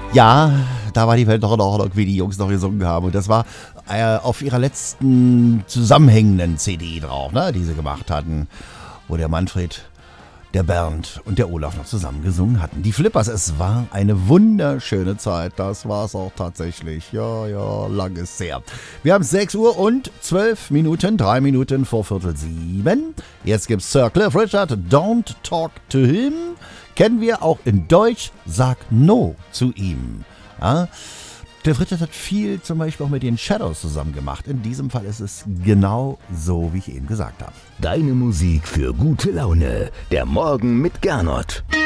Ja, da war die Welt noch, wie die Jungs noch gesungen haben. Und das war auf ihrer letzten zusammenhängenden CD drauf, ne, die sie gemacht hatten, wo der Manfred, der Bernd und der Olaf noch zusammen gesungen hatten. Die Flippers, es war eine wunderschöne Zeit. Das war es auch tatsächlich. Ja, lang ist her. Wir haben 6 Uhr und 12 Minuten, 3 Minuten vor 6:45. Jetzt gibt's Sir Cliff Richard, Don't Talk to Him. Kennen wir auch in Deutsch, Sag No zu ihm. Ja? Cliff Richard hat viel zum Beispiel auch mit den Shadows zusammen gemacht. In diesem Fall ist es genau so, wie ich eben gesagt habe. Deine Musik für gute Laune. Der Morgen mit Gernot.